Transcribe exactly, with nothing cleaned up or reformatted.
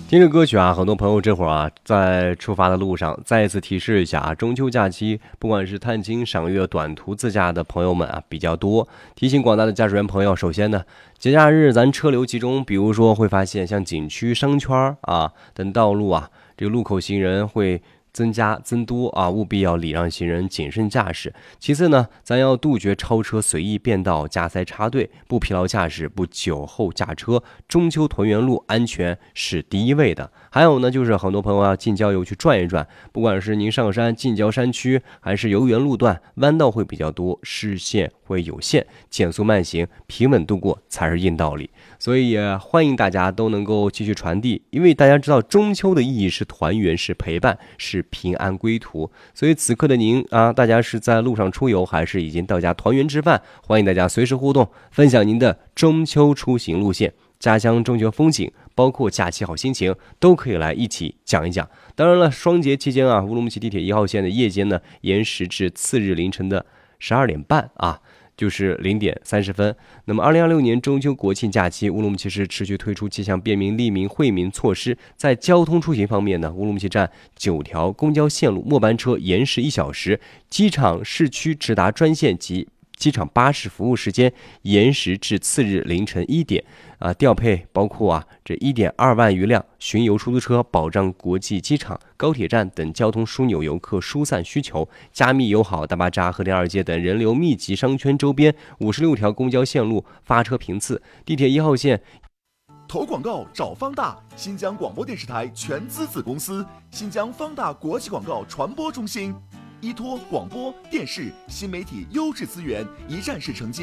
听着歌曲啊，很多朋友这会儿啊在出发的路上，再一次提示一下啊，中秋假期不管是探亲赏月、短途自驾的朋友们啊比较多，提醒广大的驾驶员朋友，首先呢，节假日咱车流集中，比如说会发现像景区、商圈啊等道路啊，这个路口行人会增加增多啊，务必要礼让行人，谨慎驾驶。其次呢，咱要杜绝超车、随意变道、加塞插队，不疲劳驾驶，不酒后驾车。中秋团圆路，安全是第一位的。还有呢，就是很多朋友要近郊游去转一转，不管是您上山近郊山区，还是游园路段，弯道会比较多，视线会有限，减速慢行，平稳度过才是硬道理。所以也欢迎大家都能够继续传递，因为大家知道中秋的意义是团圆，是陪伴，是平安归途。所以此刻的您啊，大家是在路上出游，还是已经到家团圆吃饭？欢迎大家随时互动，分享您的中秋出行路线、家乡中秋风景，包括假期好心情，都可以来一起讲一讲。当然了，双节期间啊，乌鲁木齐地铁一号线的夜间呢，延时至次日凌晨的十二点半啊。就是零点三十分。那么，二零二六年中秋国庆假期，乌鲁木齐市持续推出七项便民、利民、惠民措施。在交通出行方面呢，乌鲁木齐站九条公交线路末班车延时一小时，机场市区直达专线及机场巴士服务时间延时至次日凌晨一点。啊，调配包括啊这一点二万余辆巡游出租车，保障国际机场、高铁站等交通枢纽游客疏散需求。加密友好大巴扎、和田二街等人流密集商圈周边五十六条公交线路发车频次。地铁一号线投广告找方大，新疆广播电视台全资子公司，新疆方大国际广告传播中心，依托广播电视新媒体优质资源，一站式承接